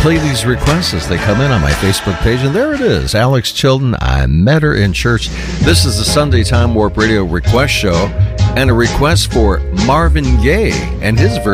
play these requests as they come in on my Facebook page, and there it is, Alex Chilton. I met her in church. This is the Sunday Time Warp Radio request show, and a request for Marvin Gaye and his version